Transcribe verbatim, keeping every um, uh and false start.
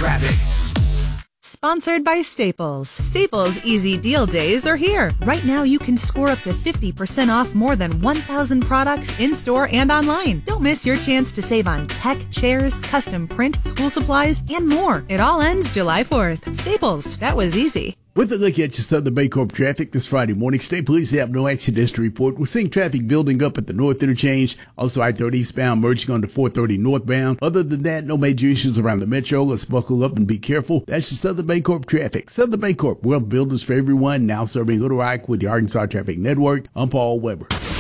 traffic. Sponsored by Staples. Staples Easy Deal Days are here. Right now you can score up to fifty percent off more than one thousand products in-store and online. Don't miss your chance to save on tech, chairs, custom print, school supplies, and more. It all ends July fourth. Staples. That was easy. With a look at your Southern Bancorp traffic this Friday morning, State Police have no accidents to report. We're seeing traffic building up at the North Interchange, also I thirty eastbound merging onto four thirty northbound. Other than that, no major issues around the metro. Let's buckle up and be careful. That's your Southern Bancorp traffic. Southern Bancorp, wealth builders for everyone, now serving Little Rock with the Arkansas Traffic Network. I'm Paul Weber.